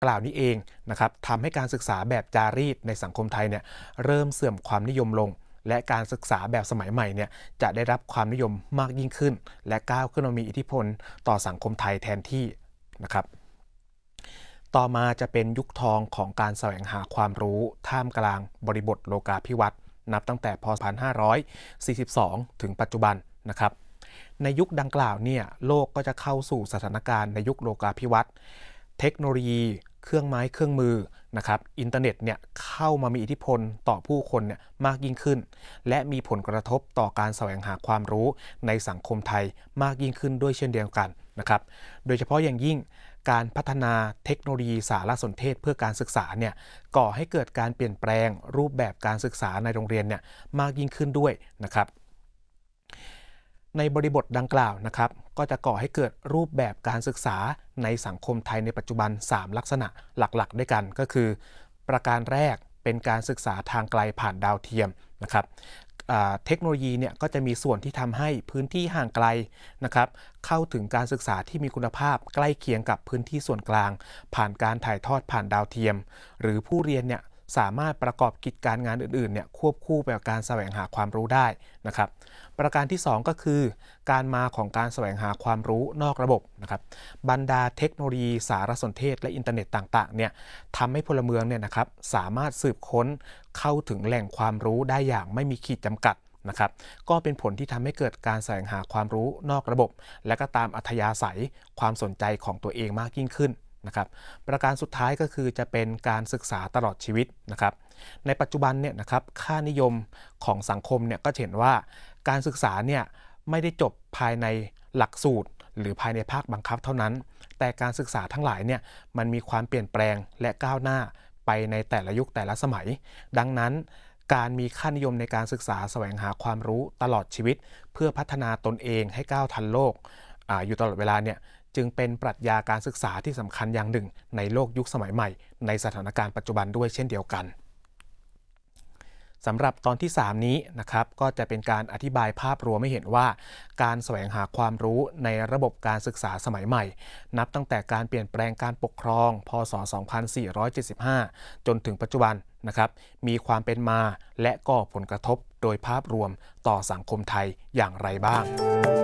กล่าวนี้เองนะครับทำให้การศึกษาแบบจารีตในสังคมไทยเนี่ยเริ่มเสื่อมความนิยมลงและการศึกษาแบบสมัยใหม่เนี่ยจะได้รับความนิยมมากยิ่งขึ้นและก้าวขึ้นมามีอิทธิพลต่อสังคมไทยแทนที่นะครับต่อมาจะเป็นยุคทองของการแสวงหาความรู้ท่ามกลางบริบทโลกาภิวัตน์นับตั้งแต่พ. 2542 ถึงปัจจุบันนะครับในยุคดังกล่าวเนี่ยโลกก็จะเข้าสู่สถานการณ์ในยุคโลกาภิวัตน์เทคโนโลยีเครื่องไม้เครื่องมือนะครับอินเทอร์เน็ตเนี่ยเข้ามามีอิทธิพลต่อผู้คนเนี่ยมากยิ่งขึ้นและมีผลกระทบต่อการแสวงหาความรู้ในสังคมไทยมากยิ่งขึ้นด้วยเช่นเดียวกันนะครับโดยเฉพาะอย่างยิ่งการพัฒนาเทคโนโลยีสารสนเทศเพื่อการศึกษาเนี่ยก่อให้เกิดการเปลี่ยนแปลงรูปแบบการศึกษาในโรงเรียนเนี่ยมากยิ่งขึ้นด้วยนะครับในบริบทดังกล่าวนะครับก็จะก่อให้เกิดรูปแบบการศึกษาในสังคมไทยในปัจจุบัน3ลักษณะหลักๆด้วยกันก็คือประการแรกเป็นการศึกษาทางไกลผ่านดาวเทียมนะครับเทคโนโลยีเนี่ยก็จะมีส่วนที่ทำให้พื้นที่ห่างไกลนะครับเข้าถึงการศึกษาที่มีคุณภาพใกล้เคียงกับพื้นที่ส่วนกลางผ่านการถ่ายทอดผ่านดาวเทียมหรือผู้เรียนเนี่ยสามารถประกอบกิจการงานอื่นๆเนี่ยควบคู่ไปกับการแสวงหาความรู้ได้นะครับประการที่2ก็คือการมาของการแสวงหาความรู้นอกระบบนะครับบรรดาเทคโนโลยีสารสนเทศและอินเทอร์เน็ตต่างๆเนี่ยทำให้พลเมืองเนี่ยนะครับสามารถสืบค้นเข้าถึงแหล่งความรู้ได้อย่างไม่มีขีดจำกัดนะครับก็เป็นผลที่ทำให้เกิดการแสวงหาความรู้นอกระบบและก็ตามอัธยาศัยความสนใจของตัวเองมากยิ่งขึ้นนะครับประการสุดท้ายก็คือจะเป็นการศึกษาตลอดชีวิตนะครับในปัจจุบันเนี่ยนะครับค่านิยมของสังคมเนี่ยก็เห็นว่าการศึกษาเนี่ยไม่ได้จบภายในหลักสูตรหรือภายในภาคบังคับเท่านั้นแต่การศึกษาทั้งหลายเนี่ยมันมีความเปลี่ยนแปลงและก้าวหน้าไปในแต่ละยุคแต่ละสมัยดังนั้นการมีค่านิยมในการศึกษาแสวงหาความรู้ตลอดชีวิตเพื่อพัฒนาตนเองให้ก้าวทันโลกอยู่ตลอดเวลาเนี่ยจึงเป็นปรัชญาการศึกษาที่สำคัญอย่างหนึ่งในโลกยุคสมัยใหม่ในสถานการณ์ปัจจุบันด้วยเช่นเดียวกันสำหรับตอนที่3นี้นะครับก็จะเป็นการอธิบายภาพรวมให้เห็นว่าการแสวงหาความรู้ในระบบการศึกษาสมัยใหม่นับตั้งแต่การเปลี่ยนแปลงการปกครองพ.ศ. 2475 จนถึงปัจจุบันนะครับมีความเป็นมาและก่อผลกระทบโดยภาพรวมต่อสังคมไทยอย่างไรบ้าง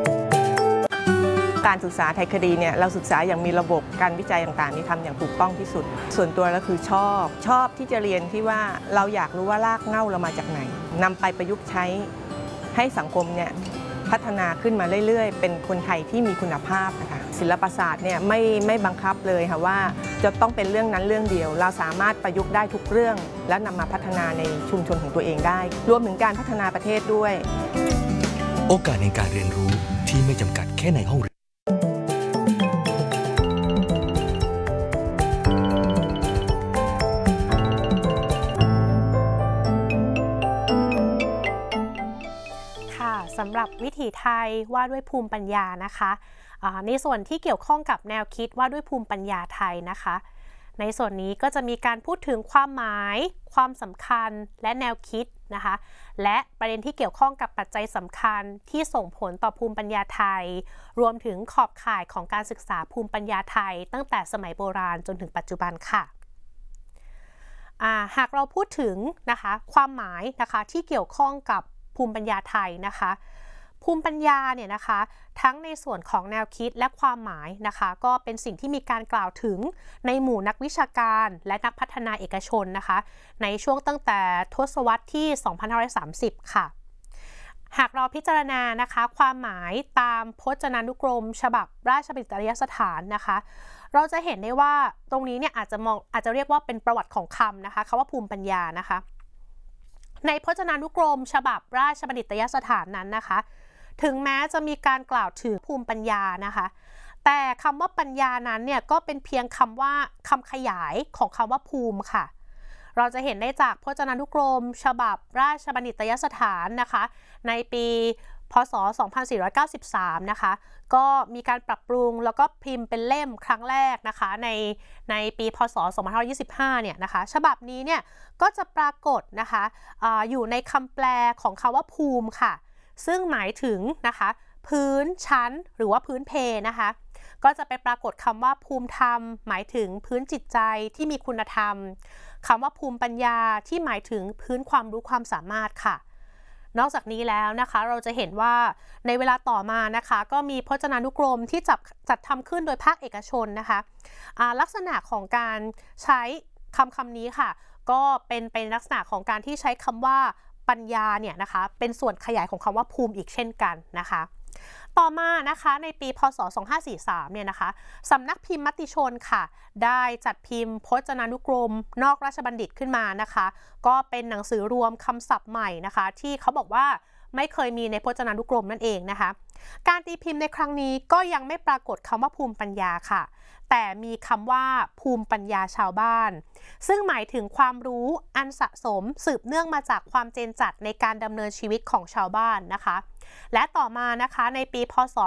การศึกษาไทยคดีเนี่ยเราศึกษาอย่างมีระบบการวิจัยต่างๆนี่ทำอย่างถูกต้องที่สุดส่วนตัวแล้วคือชอบที่จะเรียนที่ว่าเราอยากรู้ว่ารากเหง้าเรามาจากไหนนำไปประยุกต์ใช้ให้สังคมเนี่ยพัฒนาขึ้นมาเรื่อยๆเป็นคนไทยที่มีคุณภาพนะคะศิลปศาสตร์เนี่ยไม่บังคับเลยค่ะว่าจะต้องเป็นเรื่องนั้นเรื่องเดียวเราสามารถประยุกต์ได้ทุกเรื่องและนำมาพัฒนาในชุมชนของตัวเองได้รวมถึงการพัฒนาประเทศด้วยโอกาสในการเรียนรู้ที่ไม่จำกัดแค่ในห้องเรียนสำหรับวิถีไทยว่าด้วยภูมิปัญญานะคะในส่วนที่เกี่ยวข้องกับแนวคิดว่าด้วยภูมิปัญญาไทยนะคะในส่วนนี้ก็จะมีการพูดถึงความหมายความสำคัญและแนวคิดนะคะและประเด็นที่เกี่ยวข้องกับปัจจัยสำคัญที่ส่งผลต่อภูมิปัญญาไทยรวมถึงขอบข่ายของการศึกษาภูมิปัญญาไทยตั้งแต่สมัยโบราณจนถึงปัจจุบันค่ะหากเราพูดถึงนะคะความหมายนะคะที่เกี่ยวข้องกับภูมิปัญญาไทยนะคะภูมิปัญญาเนี่ยนะคะทั้งในส่วนของแนวคิดและความหมายนะคะก็เป็นสิ่งที่มีการกล่าวถึงในหมู่นักวิชาการและนักพัฒนาเอกชนนะคะในช่วงตั้งแต่ทศวรรษที่ 2530 ค่ะหากเราพิจารณานะคะความหมายตามพจนานุกรมฉบับราชบัณฑิตยสถานนะคะเราจะเห็นได้ว่าตรงนี้เนี่ยอาจจะเรียกว่าเป็นประวัติของคำนะคะคำว่าภูมิปัญญานะคะในพจนานุกรมฉบับราชบัณฑิตยสถานนั้นนะคะถึงแม้จะมีการกล่าวถึงภูมิปัญญานะคะแต่คำว่าปัญญานั้นเนี่ยก็เป็นเพียงคำขยายของคำว่าภูมิค่ะเราจะเห็นได้จากพจนานุกรมฉบับราชบัณฑิตยสถานนะคะในปีพ.ศ. 2493 นะคะก็มีการปรับปรุงแล้วก็พิมพ์เป็นเล่มครั้งแรกนะคะในปีพ.ศ. 2525 เนี่ยนะคะฉบับนี้เนี่ยก็จะปรากฏนะคะอยู่ในคำแปลของคำว่าภูมิค่ะซึ่งหมายถึงนะคะพื้นชั้นหรือว่าพื้นเพนะคะก็จะไปปรากฏคำว่าภูมิธรรมหมายถึงพื้นจิตใจที่มีคุณธรรมคำว่าภูมิปัญญาที่หมายถึงพื้นความรู้ความสามารถค่ะนอกจากนี้แล้วนะคะเราจะเห็นว่าในเวลาต่อมานะคะก็มีพจนานุกรมที่จัดทำขึ้นโดยภาคเอกชนนะคะลักษณะของการใช้คำนี้ค่ะก็เป็นลักษณะของการที่ใช้คำว่าปัญญาเนี่ยนะคะเป็นส่วนขยายของคำว่าภูมิอีกเช่นกันนะคะต่อมานะคะในปีพศ2543เนี่ยนะคะสำนักพิมพ์มติชนค่ะได้จัดพิมพ์พจนานุกรมนอกราชบัณฑิตขึ้นมานะคะก็เป็นหนังสือรวมคำศัพท์ใหม่นะคะที่เขาบอกว่าไม่เคยมีในพจนานุกรมนั่นเองนะคะการตีพิมพ์ในครั้งนี้ก็ยังไม่ปรากฏคำว่าภูมิปัญญาค่ะแต่มีคำว่าภูมิปัญญาชาวบ้านซึ่งหมายถึงความรู้อันสะสมสืบเนื่องมาจากความเจนจัดในการดำเนินชีวิตของชาวบ้านนะคะและต่อมานะคะในปีพศ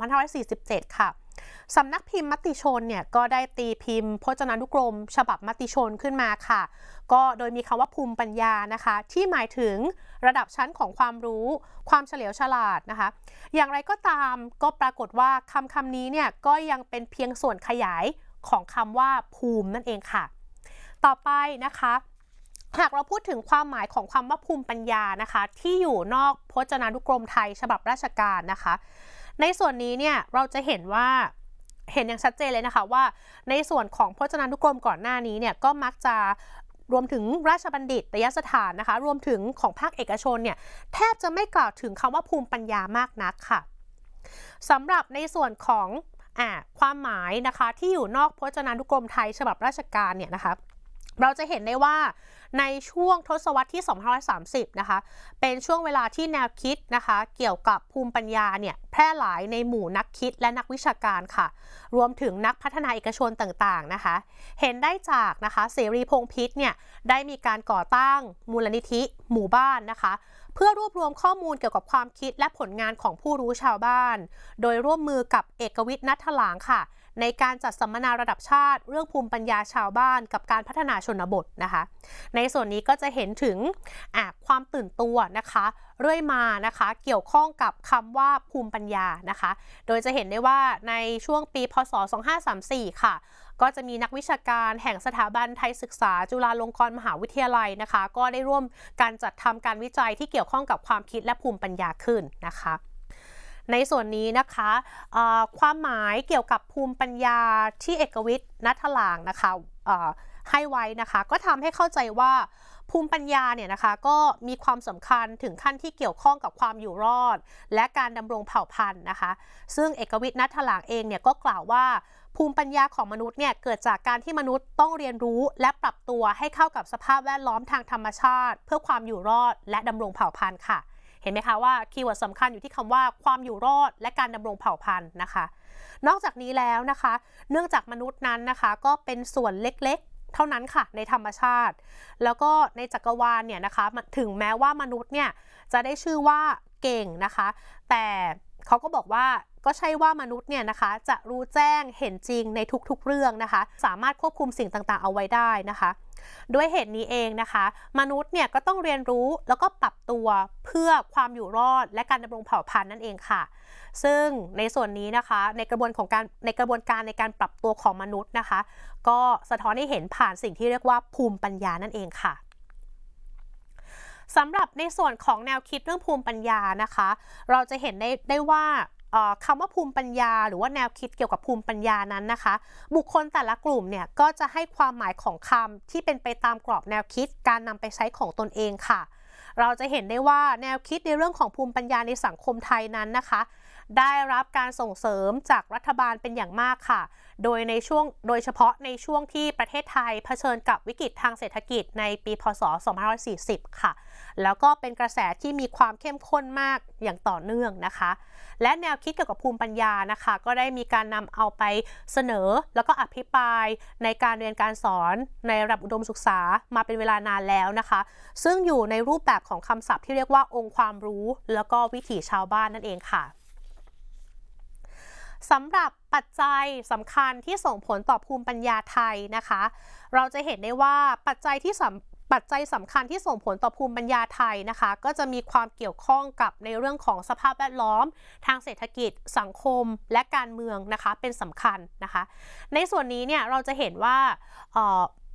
2547ค่ะสำนักพิมพ์มติชนเนี่ยก็ได้ตีพิมพ์พจนานุกรมฉบับมติชนขึ้นมาค่ะก็โดยมีคำว่าภูมิปัญญานะคะที่หมายถึงระดับชั้นของความรู้ความเฉลียวฉลาดนะคะอย่างไรก็ตามก็ปรากฏว่าคำนี้เนี่ยก็ยังเป็นเพียงส่วนขยายของคำว่าภูมินั่นเองค่ะต่อไปนะคะหากเราพูดถึงความหมายของคำว่าภูมิปัญญานะคะที่อยู่นอกพจนานุกรมไทยฉบับราชการนะคะในส่วนนี้เนี่ยเราจะเห็นอย่างชัดเจนเลยนะคะว่าในส่วนของพจนานุกรมก่อนหน้านี้เนี่ยก็มักจะรวมถึงราชบัณฑิตยสถานนะคะรวมถึงของภาคเอกชนเนี่ยแทบจะไม่กล่าวถึงคำว่าภูมิปัญญามากนักค่ะสำหรับในส่วนของความหมายนะคะที่อยู่นอกพจนานุกรมไทยฉบับราชการเนี่ยนะคะเราจะเห็นได้ว่าในช่วงทศวรรษที่2530นะคะเป็นช่วงเวลาที่แนวคิดนะคะเกี่ยวกับภูมิปัญญาเนี่ยแพร่หลายในหมู่นักคิดและนักวิชาการค่ะรวมถึงนักพัฒนาเอกชนต่างๆนะคะเห็นได้จากนะคะเสรีพงษ์พิษเนี่ยได้มีการก่อตั้งมูลนิธิหมู่บ้านนะคะเพื่อรวบรวมข้อมูลเกี่ยวกับความคิดและผลงานของผู้รู้ชาวบ้านโดยร่วมมือกับเอกวิทย์ ณัฐหลางค่ะในการจัดสัมมนาระดับชาติเรื่องภูมิปัญญาชาวบ้านกับการพัฒนาชนบทนะคะในส่วนนี้ก็จะเห็นถึงความตื่นตัวนะคะเรื่อยมานะคะเกี่ยวข้องกับคำว่าภูมิปัญญานะคะโดยจะเห็นได้ว่าในช่วงปีพศ2534ค่ะก็จะมีนักวิชาการแห่งสถาบันไทยศึกษาจุฬาลงกรณ์มหาวิทยาลัยนะคะก็ได้ร่วมการจัดทำการวิจัยที่เกี่ยวข้องกับความคิดและภูมิปัญญาขึ้นนะคะในส่วนนี้นะคะความหมายเกี่ยวกับภูมิปัญญาที่เอกวิทย์ ณัฐหลางนะคะให้ไว้นะคะก็ทำให้เข้าใจว่าภูมิปัญญาเนี่ยนะคะก็มีความสำคัญถึงขั้นที่เกี่ยวข้องกับความอยู่รอดและการดำรงเผ่าพันธุ์นะคะซึ่งเอกวิทย์ ณัฐหลางเองเนี่ยก็กล่าวว่าภูมิปัญญาของมนุษย์เนี่ยเกิดจากการที่มนุษย์ต้องเรียนรู้และปรับตัวให้เข้ากับสภาพแวดล้อมทางธรรมชาติเพื่อความอยู่รอดและดำรงเผ่าพันธุ์ค่ะเห็นไหมคะว่าคีย์เวิร์ดสำคัญอยู่ที่คำว่าความอยู่รอดและการดำรงเผ่าพันธุ์นะคะนอกจากนี้แล้วนะคะเนื่องจากมนุษย์นั้นนะคะก็เป็นส่วนเล็กๆเท่านั้นค่ะในธรรมชาติแล้วก็ในจักรวาลเนี่ยนะคะถึงแม้ว่ามนุษย์เนี่ยจะได้ชื่อว่าเก่งนะคะแต่เขาก็บอกว่าก็ใช่ว่ามนุษย์เนี่ยนะคะจะรู้แจ้งเห็นจริงในทุกๆเรื่องนะคะสามารถควบคุมสิ่งต่างๆเอาไว้ได้นะคะด้วยเหตุนี้เองนะคะมนุษย์เนี่ยก็ต้องเรียนรู้แล้วก็ปรับตัวเพื่อความอยู่รอดและการดำรงเผ่าพันธุ์นั่นเองค่ะซึ่งในส่วนนี้นะคะในกระบวนการในการปรับตัวของมนุษย์นะคะก็สะท้อนให้เห็นผ่านสิ่งที่เรียกว่าภูมิปัญญานั่นเองค่ะสำหรับในส่วนของแนวคิดเรื่องภูมิปัญญานะคะเราจะเห็นได้ว่าคำว่าภูมิปัญญาหรือว่าแนวคิดเกี่ยวกับภูมิปัญญานั้นนะคะบุคคลแต่ละกลุ่มเนี่ยก็จะให้ความหมายของคำที่เป็นไปตามกรอบแนวคิดการนำไปใช้ของตนเองค่ะเราจะเห็นได้ว่าแนวคิดในเรื่องของภูมิปัญญาในสังคมไทยนั้นนะคะได้รับการส่งเสริมจากรัฐบาลเป็นอย่างมากค่ะโดยเฉพาะในช่วงที่ประเทศไทยเผชิญกับวิกฤตทางเศรษฐกิจในปีพศ2540ค่ะแล้วก็เป็นกระแสที่มีความเข้มข้นมากอย่างต่อเนื่องนะคะและแนวคิดเกี่ยวกับภูมิปัญญานะคะก็ได้มีการนำเอาไปเสนอแล้วก็อภิปรายในการเรียนการสอนในระดับอุดมศึกษามาเป็นเวลานานแล้วนะคะซึ่งอยู่ในรูปแบบของคำศัพท์ที่เรียกว่าองค์ความรู้แล้วก็วิถีชาวบ้านนั่นเองค่ะสำหรับปัจจัยสำคัญที่ส่งผลต่อภูมิปัญญาไทยนะคะเราจะเห็นได้ว่าปัจจัยที่ปัจจัยสำคัญที่ส่งผลต่อภูมิปัญญาไทยนะคะก็จะมีความเกี่ยวข้องกับในเรื่องของสภาพแวดล้อมทางเศรษฐกิจสังคมและการเมืองนะคะเป็นสำคัญนะคะในส่วนนี้เนี่ยเราจะเห็นว่า